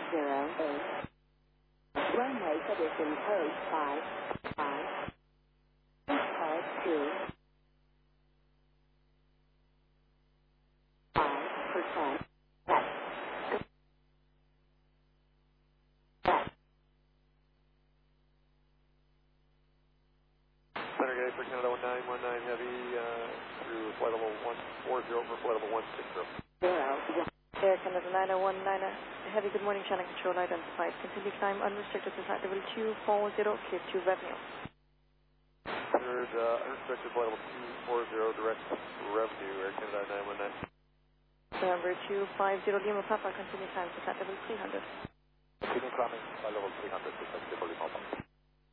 Runway condition code 5. Call 2. 5%. Center gate for Canada 1919 Heavy through flight level 140 for flight level 160. Air Canada 9019 Heavy, good morning, channel control identified. Continue climb unrestricted to flight level 240, clear to revenue. Third unrestricted flight level 240, direct revenue, Air Canada 919. Number 250 Lima Papa, continue climb to flight level 300. Continue climbing, flight level 300, to Lima Papa.